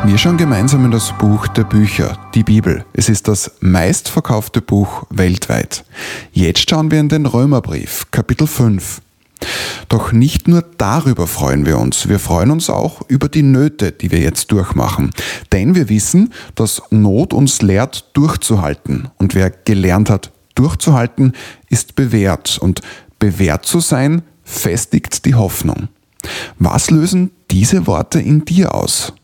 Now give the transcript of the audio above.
Wir schauen gemeinsam in das Buch der Bücher, die Bibel. Es ist das meistverkaufte Buch weltweit. Jetzt schauen wir in den Römerbrief, Kapitel 5. Doch nicht nur darüber freuen wir uns. Wir freuen uns auch über die Nöte, die wir jetzt durchmachen. Denn wir wissen, dass Not uns lehrt, durchzuhalten. Und wer gelernt hat, durchzuhalten, ist bewährt. Und bewährt zu sein, festigt die Hoffnung. Was lösen diese Worte in dir aus?